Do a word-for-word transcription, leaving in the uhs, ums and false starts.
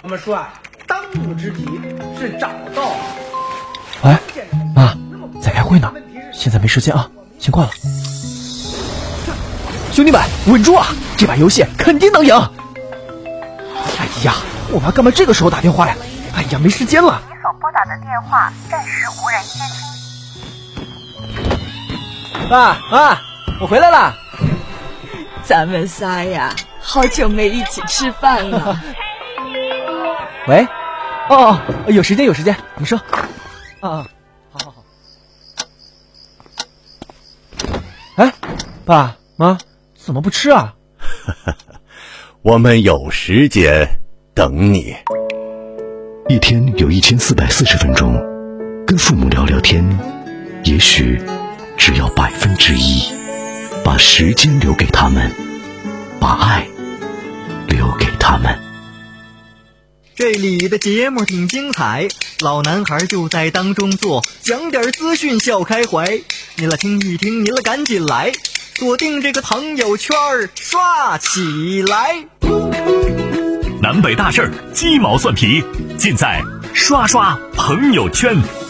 他们说啊，当务之急是找到。 喂，妈，在开会呢，现在没时间啊，先挂了。兄弟们，稳住啊！这把游戏肯定能赢。哎呀，我妈干嘛这个时候打电话呀？哎呀，没时间了。 你所拨打的电话暂时无人接听。 爸妈，我回来了。 咱们仨呀，好久没一起吃饭了。 喂，哦哦，有时间有时间，你说。啊啊，好好好。哎，爸妈，怎么不吃啊？ 我们有时间等你。 一天有一千四百四十分钟，跟父母聊聊天，也许只要百分之一。把时间留给他们，把爱留给他们。 这里的节目挺精彩，老男孩就在当中做，讲点资讯笑开怀。你了听一听，你了赶紧来，锁定这个朋友圈刷起来。 南北大事儿，鸡毛蒜皮，尽在刷刷朋友圈。